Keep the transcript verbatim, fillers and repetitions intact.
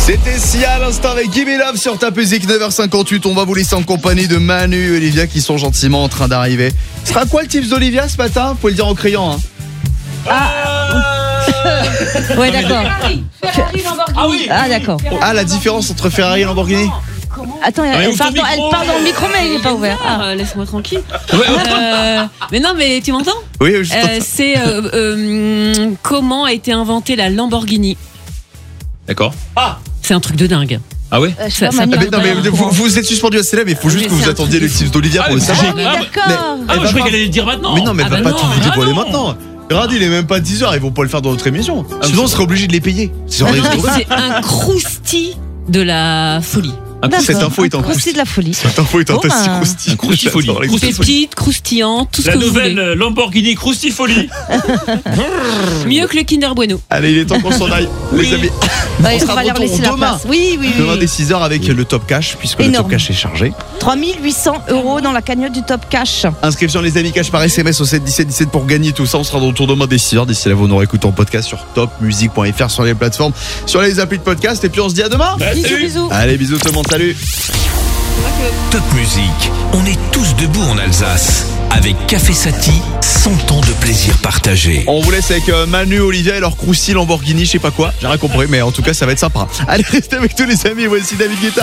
C'était Sia à l'instant avec Gimme Love sur ta musique. Neuf heures cinquante-huit. On va vous laisser en compagnie de Manu et Olivia qui sont gentiment en train d'arriver. Ce sera quoi le tips d'Olivia ce matin? Vous pouvez le dire en criant, hein. Ah ouais, d'accord. Ferrari, Ferrari, Lamborghini. Ah oui. Ah d'accord. Ah, la différence entre Ferrari et Lamborghini. Attends, elle, elle, parle dans, elle parle dans le micro, mais il n'est pas ouvert. Ah, laisse-moi tranquille. Euh, mais non, mais tu m'entends? Oui, je euh, C'est euh, euh, comment a été inventée la Lamborghini? D'accord. Ah, c'est un truc de dingue. Ah ouais. Euh, je sais Ça- pas, ça Manu, Mais non, mais vous, vous êtes suspendu à celle-là, mais il faut juste Mais que vous c'est un attendiez truc le de tips d'Olivia pour le Ah, savoir. Ah, Ah, oui, d'accord. Mais- Ah, elle moi, va je croyais pas- qu'elle allait le dire maintenant. Mais non, mais elle Ah va bah pas non, tout vous ah dévoiler non. maintenant. Regardez, il est même pas dix heures, ils vont pas le faire dans notre émission. Sinon, on serait obligé de les payer. C'est Ah non, horrible. c'est un crousty de la folie. D'accord. Cette info est en Croustille de la folie. Cette info est en Bon, tassi bah, croustille. un croustifoli. J'adore les Croustifoli. croustilles. Pépite, croustillant, tout ce La que vous nouvelle voulez. euh, Lamborghini Croustifolie. Mieux que le Kinder Bueno. Allez, il est temps qu'on s'en aille, Oui. les amis. Ouais, On sera on va de leur retour laisser la demain. place. Oui, oui, Demain oui. dès six heures avec le Top Cash, puisque le Énorme. Top Cash est chargé. trois mille huit cents euros dans la cagnotte du Top Cash. Inscription les amis, cash par S M S au sept dix-sept dix-sept pour gagner tout ça. On sera de retour demain dès six heures. D'ici là, vous nous réécoutez en podcast sur top music point f r, sur les plateformes, sur les applis de podcast. Et puis on se dit à demain. Bisous, bisous. Allez, bisous tout le monde, salut. Top Music, on est tous debout en Alsace. Avec Café Sati, cent ans de plaisir partagé. On vous laisse avec euh, Manu, Olivia et leur croustilles Lamborghini, je sais pas quoi. J'ai rien compris, mais en tout cas, ça va être sympa. Allez, restez avec tous les amis. Voici David Guetta.